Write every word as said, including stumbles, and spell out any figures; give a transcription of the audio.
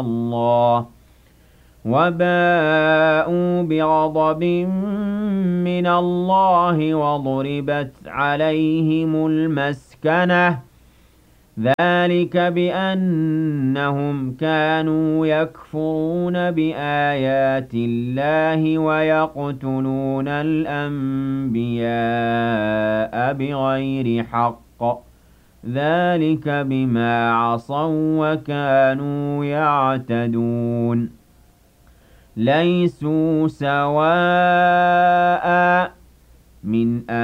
اللَّهِ وَبَاءُوا بِغَضَبٍ مِّنَ اللَّهِ وَضُرِبَتْ عَلَيْهِمُ الْمَسْكَنَةُ ۚ ذَٰلِكَ بِأَنَّهُمْ كَانُوا يَكْفُرُونَ بِآيَاتِ اللَّهِ وَيَقْتُلُونَ الْأَنبِيَاءَ بِغَيْرِ حَقٍّ ۚ ذَٰلِكَ بِمَا عَصَوا وَّكَانُوا يَعْتَدُونَ لَيْسُوا سَوَاءً ۗ مِّنْ